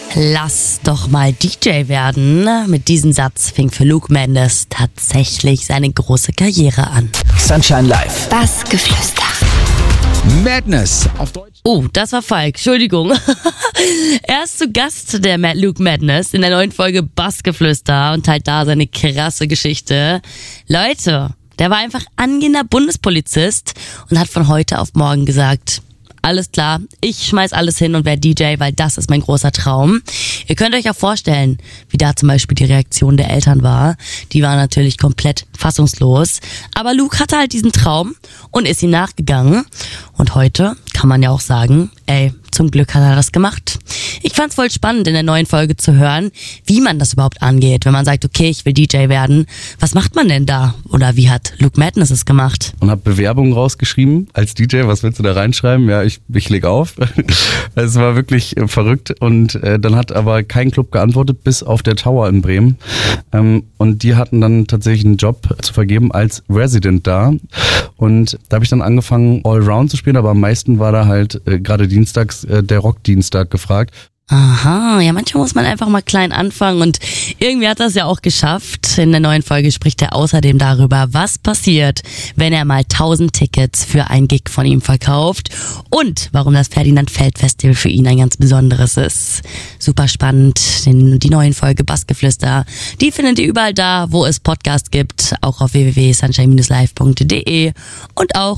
Lass doch mal DJ werden. Mit diesem Satz fing für Luke Madness tatsächlich seine große Karriere an. Sunshine Live. Bassgeflüster. Madness auf Deutsch. Oh, das war Falk. Entschuldigung. Er ist zu Gast, der Luke Madness, in der neuen Folge Bassgeflüster und teilt da seine krasse Geschichte. Leute, der war einfach angehender Bundespolizist und hat von heute auf morgen gesagt: Alles klar, ich schmeiß alles hin und werde DJ, weil das ist mein großer Traum. Ihr könnt euch auch vorstellen, wie da zum Beispiel die Reaktion der Eltern war. Die war natürlich komplett fassungslos. Aber Luke hatte halt diesen Traum und ist ihm nachgegangen. Und heute kann man ja auch sagen, zum Glück hat er das gemacht. Ich fand's voll spannend, in der neuen Folge zu hören, wie man das überhaupt angeht. Wenn man sagt, okay, ich will DJ werden, was macht man denn da? Oder wie hat Luke Madness es gemacht? Und habe Bewerbungen rausgeschrieben als DJ. Was willst du da reinschreiben? Ja, ich leg auf. Es war wirklich verrückt. Und dann hat aber kein Club geantwortet, bis auf der Tower in Bremen. Und die hatten dann tatsächlich einen Job zu vergeben als Resident da. Und da habe ich dann angefangen, Allround zu spielen. Aber am meisten war da halt gerade dienstags der Rockdienstag gefragt. Aha, ja, manchmal muss man einfach mal klein anfangen und irgendwie hat er es ja auch geschafft. In der neuen Folge spricht er außerdem darüber, was passiert, wenn er mal 1000 Tickets für ein Gig von ihm verkauft und warum das Ferdinand Feld Festival für ihn ein ganz besonderes ist. Super spannend, die neuen Folge Bassgeflüster, die findet ihr überall da, wo es Podcasts gibt, auch auf www.sunshine-live.de und auch